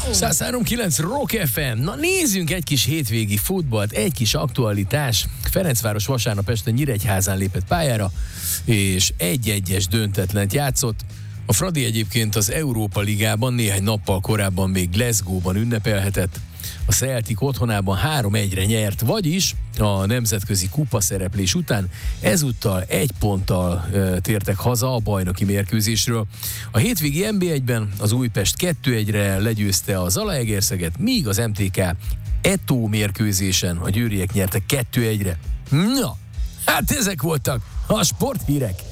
103.9 Rock FM. Na nézzünk egy kis hétvégi futballt, egy kis aktualitás. Ferencváros vasárnap este Nyíregyházán lépett pályára, és 1-1-es döntetlent játszott. A Fradi egyébként az Európa Ligában néhány nappal korábban még Glasgow-ban ünnepelhetett. A Celtic otthonában 3-1-re nyert, vagyis a nemzetközi kupa szereplés után ezúttal 1 ponttal tértek haza a bajnoki mérkőzésről. A hétvégi NB1-ben az Újpest 2-1-re legyőzte a Zalaegerszeget, míg az MTK Eto mérkőzésen a győriek nyertek 2-1-re. Na, hát ezek voltak a sporthírek.